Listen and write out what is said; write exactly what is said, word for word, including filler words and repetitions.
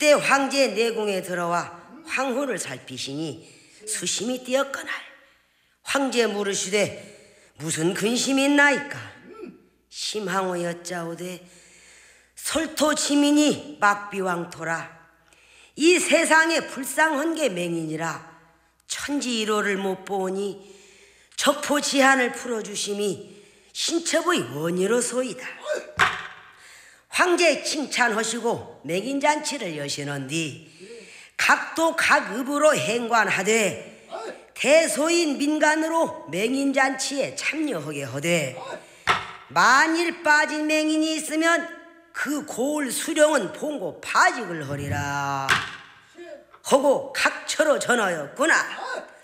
이때 황제 내궁에 들어와 황후를 살피시니 수심이 뛰었거날. 황제 물으시되 무슨 근심이 있나이까? 심항호 여짜오되 솔토지민이 막비왕토라. 이 세상에 불쌍한 게 맹인이라 천지일호를 못 보니 적포지한을 풀어주심이 신첩의 원의로소이다. 황제 칭찬하시고 맹인잔치를 여시는디 각도 각읍으로 행관하되 대소인 민간으로 맹인잔치에 참여하게 하되 만일 빠진 맹인이 있으면 그 고을 수령은 봉고 파직을 하리라 하고 각처로 전하였구나.